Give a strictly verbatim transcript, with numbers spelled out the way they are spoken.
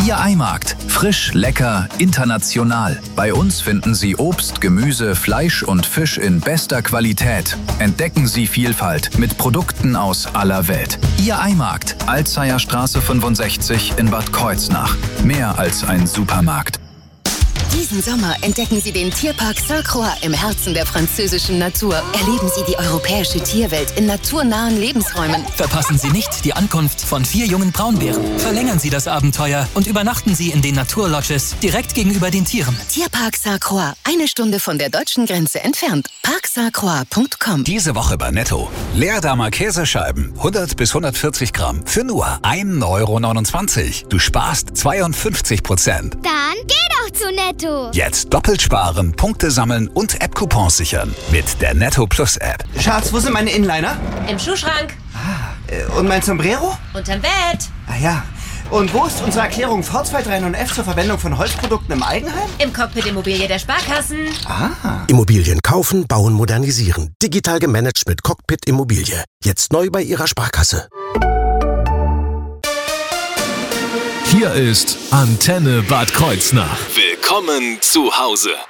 Ihr Eimarkt. Frisch, lecker, international. Bei uns finden Sie Obst, Gemüse, Fleisch und Fisch in bester Qualität. Entdecken Sie Vielfalt mit Produkten aus aller Welt. Ihr Eimarkt. Alzeierstraße fünfundsechzig in Bad Kreuznach. Mehr als ein Supermarkt. Diesen Sommer entdecken Sie den Tierpark Sainte-Croix im Herzen der französischen Natur. Erleben Sie die europäische Tierwelt in naturnahen Lebensräumen. Verpassen Sie nicht die Ankunft von vier jungen Braunbären. Verlängern Sie das Abenteuer und übernachten Sie in den Naturlodges direkt gegenüber den Tieren. Tierpark Sainte-Croix, eine Stunde von der deutschen Grenze entfernt. park sainte croix punkt com. Diese Woche bei Netto. Leerdammer Käsescheiben, hundert bis hundertvierzig Gramm, für nur ein Euro neunundzwanzig. Du sparst zweiundfünfzig Prozent. Dann geh doch zu Netto. Jetzt doppelt sparen, Punkte sammeln und App-Coupons sichern mit der Netto Plus App. Schatz, wo sind meine Inliner? Im Schuhschrank. Ah, und mein Sombrero? Unterm Bett. Ah ja. Und wo ist unsere Erklärung V zwei drei neun F zur Verwendung von Holzprodukten im Eigenheim? Im Cockpit Immobilie der Sparkassen. Ah. Immobilien kaufen, bauen, modernisieren. Digital gemanagt mit Cockpit Immobilie. Jetzt neu bei Ihrer Sparkasse. Hier ist Antenne Bad Kreuznach. Willkommen zu Hause.